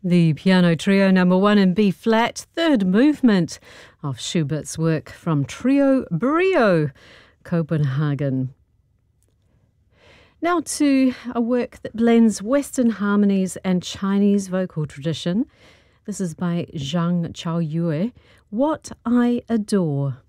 The piano trio number 1 in B flat, third movement of Schubert's work from Trio Brio, Copenhagen. Now to a work that blends Western harmonies and Chinese vocal tradition. This is by Zhang Chaoyue, What I Adore.